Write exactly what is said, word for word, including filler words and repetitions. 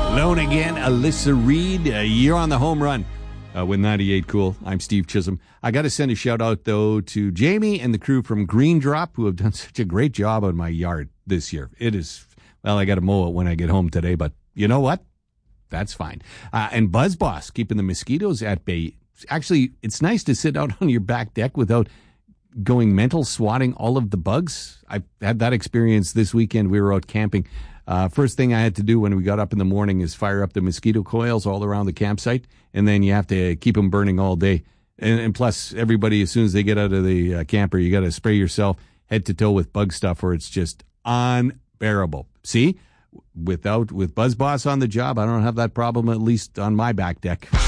Alone again, Alyssa Reed. Uh, you're on the home run uh, with ninety-eight Cool. I'm Steve Chisholm. I got to send a shout out, though, to Jamie and the crew from Green Drop, who have done such a great job on my yard this year. It is, well, I got to mow it when I get home today, but you know what? That's fine. Uh, and Buzz Boss, keeping the mosquitoes at bay. Actually, it's nice to sit out on your back deck without going mental, swatting all of the bugs. I had that experience this weekend. We were out camping. Uh, first thing I had to do when we got up in the morning is fire up the mosquito coils all around the campsite, and then you have to keep them burning all day. And, and plus, everybody, as soon as they get out of the uh, camper, you got to spray yourself head to toe with bug stuff, or it's just unbearable. See, without with Buzz Boss on the job, I don't have that problem, at least on my back deck.